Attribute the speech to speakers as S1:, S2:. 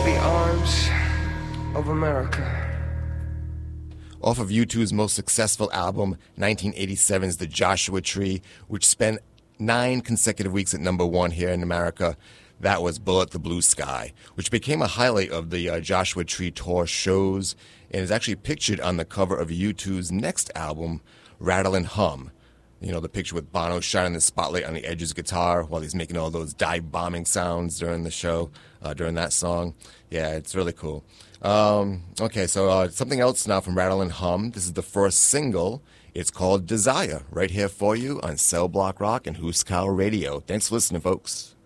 S1: the arms of America.
S2: Off of U2's most successful album, 1987's The Joshua Tree, which spent 9 consecutive weeks at number 1 here in America. That was Bullet the Blue Sky, which became a highlight of the Joshua Tree tour shows and is actually pictured on the cover of U2's next album, Rattle and Hum. You know, the picture with Bono shining the spotlight on the Edge's guitar while he's making all those dive-bombing sounds during the show, during that song. Yeah, it's really cool. Okay, so something else now from Rattle and Hum. This is the first single. It's called Desire, right here for you on Cell Block Rock and Huskau Radio. Thanks for listening, folks.